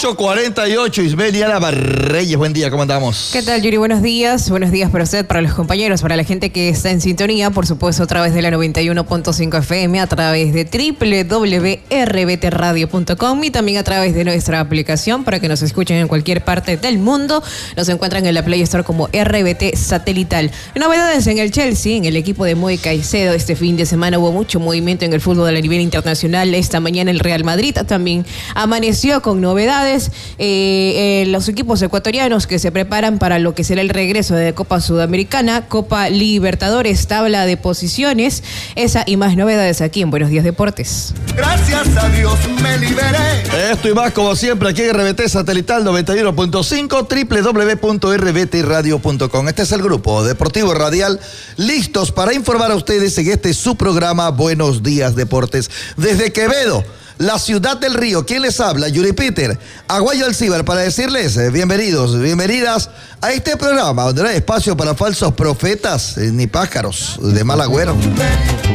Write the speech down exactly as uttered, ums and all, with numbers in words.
ocho cuarenta y ocho, Ismeliana Barreyes, buen día, ¿cómo andamos? ¿Qué tal, Yuri? Buenos días. Buenos días para usted, para los compañeros, para la gente que está en sintonía, por supuesto, a través de la noventa y uno punto cinco F M, a través de doble u doble u doble u punto r b t radio punto com y también a través de nuestra aplicación para que nos escuchen en cualquier parte del mundo. Nos encuentran en la Play Store como R B T Satelital. Novedades en el Chelsea, en el equipo de Moy Caicedo. Este fin de semana hubo mucho movimiento en el fútbol a nivel internacional. Esta mañana el Real Madrid también amaneció con novedades. Eh, eh, los equipos ecuatorianos que se preparan para lo que será el regreso de Copa Sudamericana, Copa Libertadores, tabla de posiciones. Esa y más novedades aquí en Buenos Días Deportes. Gracias a Dios me liberé. Esto y más como siempre aquí en R B T Satelital noventa y uno punto cinco, doble u doble u doble u punto r b t radio punto com. Este es el grupo Deportivo Radial, listos para informar a ustedes en este su programa Buenos Días Deportes. Desde Quevedo, la ciudad del río, ¿quién les habla? Yuri Peter, Aguayo Alcíbar, para decirles eh, bienvenidos, bienvenidas a este programa donde no hay espacio para falsos profetas eh, ni pájaros de mal agüero.